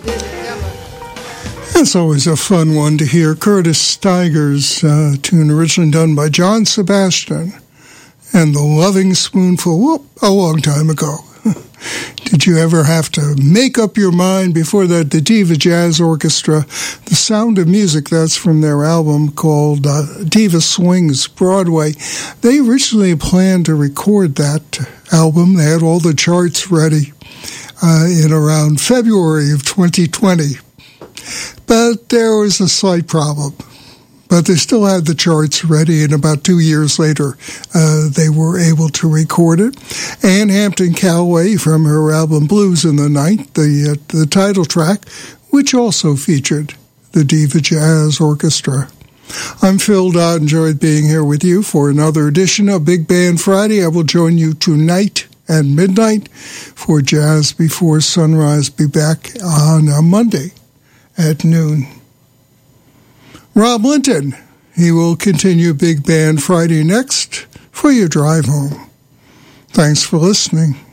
It's always a fun one to hear. Curtis Steiger's tune, originally done by John Sebastian, and The Loving Spoonful, a long time ago. Did you ever have to make up your mind before that? The Diva Jazz Orchestra, The Sound of Music, that's from their album called Diva Swings Broadway. They originally planned to record that album. They had all the charts ready in around February of 2020. But there was a slight problem. But they still had the charts ready, and about 2 years later, they were able to record it. Ann Hampton Callaway from her album Blues in the Night, the title track, which also featured the Diva Jazz Orchestra. I'm Phil Dodd, enjoyed being here with you for another edition of Big Band Friday. I will join you tonight at midnight for Jazz Before Sunrise. Be back on a Monday at noon. Rob Linton, he will continue Big Band Friday next for your drive home. Thanks for listening.